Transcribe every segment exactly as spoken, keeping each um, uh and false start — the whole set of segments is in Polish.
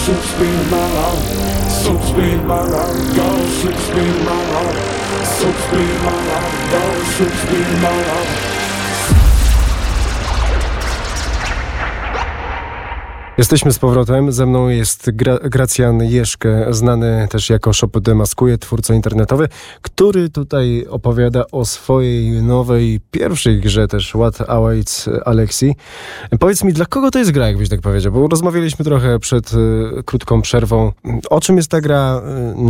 shoot speed my heart, shoot speed my heart, go shoot speed my heart, shoot speed my heart, go shoot speed my heart. Jesteśmy z powrotem. Ze mną jest Gra- Gracjan Jeszke, znany też jako Shop Demaskuje, twórca internetowy, który tutaj opowiada o swojej nowej, pierwszej grze też, What Awaits Alexi. Powiedz mi, dla kogo to jest gra, jakbyś tak powiedział? Bo rozmawialiśmy trochę przed y, krótką przerwą. O czym jest ta gra?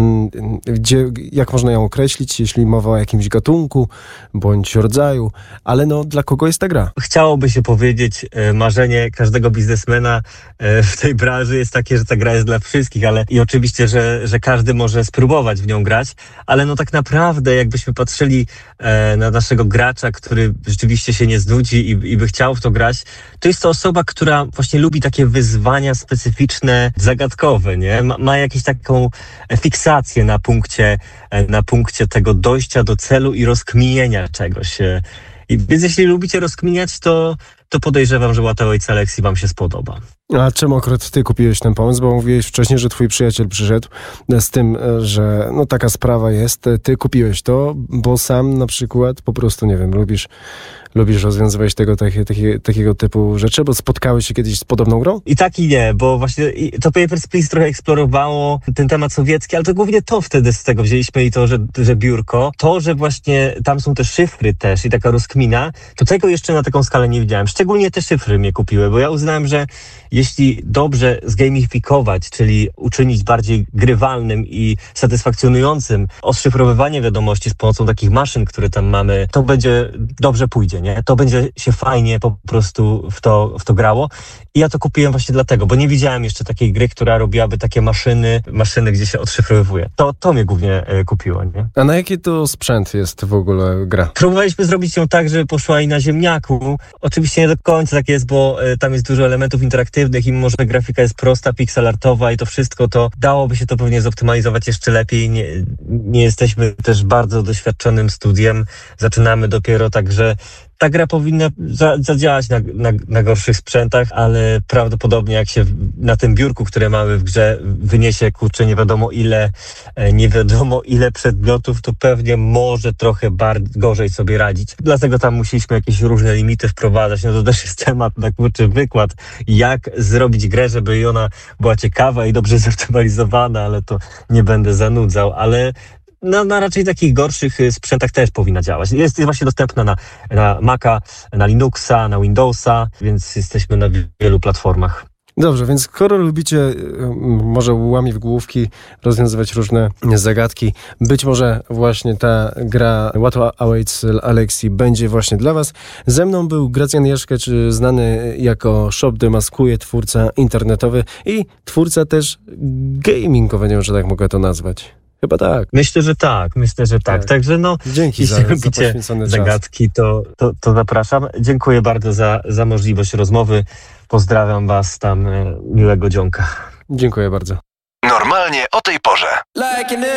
Y, gdzie, jak można ją określić, jeśli mowa o jakimś gatunku bądź rodzaju? Ale no, dla kogo jest ta gra? Chciałoby się powiedzieć, y, marzenie każdego biznesmena w tej branży jest takie, że ta gra jest dla wszystkich, ale i oczywiście, że, że każdy może spróbować w nią grać, ale no tak naprawdę jakbyśmy patrzyli e, na naszego gracza, który rzeczywiście się nie znudzi i, i by chciał w to grać, to jest to osoba, która właśnie lubi takie wyzwania specyficzne, zagadkowe, nie? Ma, ma jakąś taką fiksację na punkcie, na punkcie tego dojścia do celu i rozkminienia czegoś. I więc jeśli lubicie rozkminiać, to, to podejrzewam, że What Awaits Alexi wam się spodoba. A czemu akurat ty kupiłeś ten pomysł? Bo mówiłeś wcześniej, że twój przyjaciel przyszedł z tym, że no taka sprawa jest. Ty kupiłeś to, bo sam na przykład po prostu, nie wiem, lubisz, lubisz rozwiązywać tego takie, takie, takiego typu rzeczy, bo spotkałeś się kiedyś z podobną grą? I tak i nie, bo właśnie to Papers, Please trochę eksplorowało ten temat sowiecki, ale to głównie to wtedy z tego wzięliśmy i to, że, że biurko. To, że właśnie tam są te szyfry też i taka rozkmina, to tego jeszcze na taką skalę nie widziałem. Szczególnie te szyfry mnie kupiły, bo ja uznałem, że jeśli dobrze zgamifikować, czyli uczynić bardziej grywalnym i satysfakcjonującym oszyfrowywanie wiadomości z pomocą takich maszyn, które tam mamy, to będzie dobrze pójdzie, nie? To będzie się fajnie po prostu w to, w to grało. I ja to kupiłem właśnie dlatego, bo nie widziałem jeszcze takiej gry, która robiłaby takie maszyny, maszyny, gdzie się odszyfrowuje. To, to mnie głównie e, kupiło, nie? A na jaki to sprzęt jest w ogóle gra? Próbowaliśmy zrobić ją tak, żeby poszła i na ziemniaku. Oczywiście nie do końca tak jest, bo e, tam jest dużo elementów interaktywnych i mimo, że grafika jest prosta, pixelartowa i to wszystko, to dałoby się to pewnie zoptymalizować jeszcze lepiej. Nie, nie jesteśmy też bardzo doświadczonym studiem. Zaczynamy dopiero, także ta gra powinna za, zadziałać na, na, na gorszych sprzętach, ale prawdopodobnie jak się na tym biurku, które mamy w grze, wyniesie, kurczę, nie wiadomo ile, nie wiadomo ile przedmiotów, to pewnie może trochę bardziej, gorzej sobie radzić. Dlatego tam musieliśmy jakieś różne limity wprowadzać. No to też jest temat na kurczę wykład, jak zrobić grę, żeby ona była ciekawa i dobrze zoptymalizowana, ale to nie będę zanudzał, ale Na, na raczej takich gorszych sprzętach też powinna działać. Jest, jest właśnie dostępna na, na Maca, na Linuxa, na Windowsa, więc jesteśmy na wielu platformach. Dobrze, więc skoro lubicie może łamigłówki, rozwiązywać różne zagadki, być może właśnie ta gra What Awaits Alexi będzie właśnie dla was. Ze mną był Gracjan Jeszke, czy znany jako Shop Demaskuje, twórca internetowy i twórca też gamingowy, nie wiem, że tak mogę to nazwać. Chyba tak. Myślę, że tak. Myślę, że tak. tak. Także no, dzięki jeśli za, lubicie za zagadki, to, to, to zapraszam. Dziękuję bardzo za, za możliwość rozmowy. Pozdrawiam was tam. Miłego dzionka. Dziękuję bardzo. Normalnie o tej porze.